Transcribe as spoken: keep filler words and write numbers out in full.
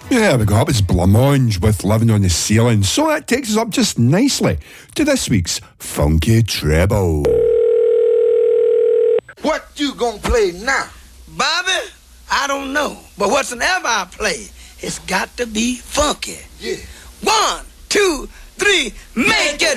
There we go. That was Blancmange with Living on the Ceiling. So that takes us up just nicely to this week's Funky Treble. What you gonna play now? Bobby, I don't know. But whatsoever I play, it's got to be funky. Yeah. One, two, three, make it